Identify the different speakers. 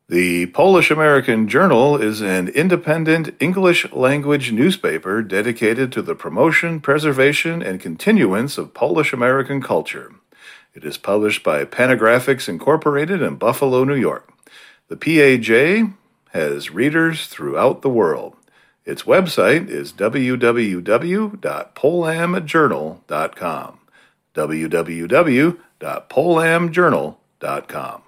Speaker 1: The Polish American Journal is an independent English-language newspaper dedicated to the promotion, preservation, and continuance of Polish American culture. It is published by Panagraphics Incorporated in Buffalo, New York. The PAJ has readers throughout the world. Its website is www.polamjournal.com. www.polamjournal.com.